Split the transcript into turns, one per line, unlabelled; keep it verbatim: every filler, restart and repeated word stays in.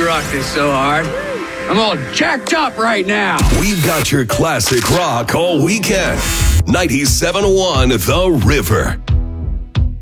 rock this so hard. I'm all jacked up right now.
We've got your classic rock all weekend. ninety-seven point one The River.